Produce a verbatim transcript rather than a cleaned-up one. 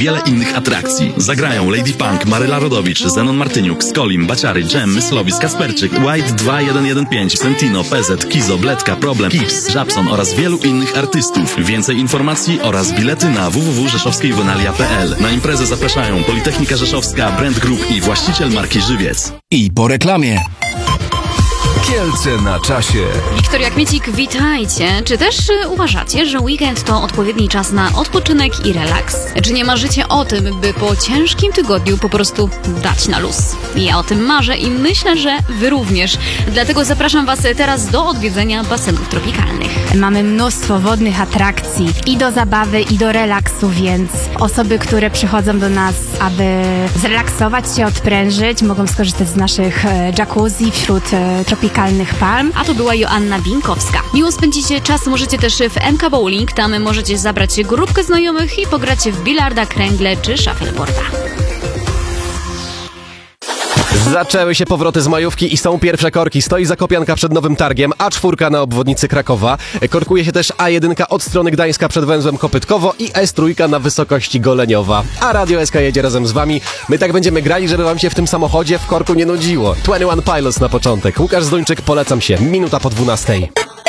wiele innych atrakcji. Zagrają Lady Punk, Maryla Rodowicz, Zenon Martyniuk, Skolim, Baciary, Dżem, Myslowic, Kasperczyk, White dwa jeden jeden pięć, Sentino, P Z, Kizo, Bledka, Problem, Kips, Żabson oraz wielu innych artystów. Więcej informacji oraz bilety na w w w kropka rzeszowskiejwonalia kropka p l. Na imprezę zapraszają Politechnika Rzeszowska, Brand Group i właściciel marki Żywiec. I po reklamie. Kielce na czasie. Wiktoria Kmiecik, witajcie. Czy też y, uważacie, że weekend to odpowiedni czas na odpoczynek i relaks? Czy nie marzycie o tym, by po ciężkim tygodniu po prostu dać na luz? Ja o tym marzę i myślę, że wy również. Dlatego zapraszam was teraz do odwiedzenia basenów tropikalnych. Mamy mnóstwo wodnych atrakcji i do zabawy, i do relaksu, więc osoby, które przychodzą do nas, aby zrelaksować się, odprężyć, mogą skorzystać z naszych e, jacuzzi wśród e, tropikalnych palm. A to była Joanna Binkowska. Miło spędzicie czas możecie też w M K Bowling. Tam możecie zabrać grupkę znajomych i pograć w bilarda, kręgle czy shuffleboarda. Zaczęły się powroty z majówki i są pierwsze korki. Stoi Zakopianka przed Nowym Targiem, A cztery na obwodnicy Krakowa. Korkuje się też A jeden od strony Gdańska przed węzłem Kopytkowo i S trzy na wysokości Goleniowa. A Radio S K jedzie razem z wami. My tak będziemy grali, żeby wam się w tym samochodzie w korku nie nudziło. dwadzieścia jeden Pilots na początek. Łukasz Zduńczyk, polecam się. Minuta po dwunastej.